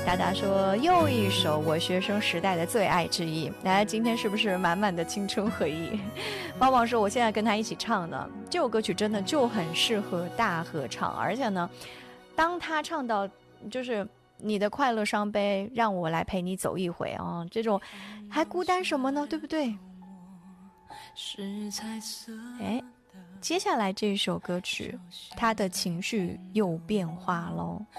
达达说又一首我学生时代的最爱之一，来，今天是不是满满的青春回忆？宝宝说我现在跟他一起唱呢，这首歌曲真的就很适合大合唱，而且呢，当他唱到就是你的快乐伤悲，让我来陪你走一回啊，这种还孤单什么呢？对不对？哎，接下来这首歌曲，他的情绪又变化喽。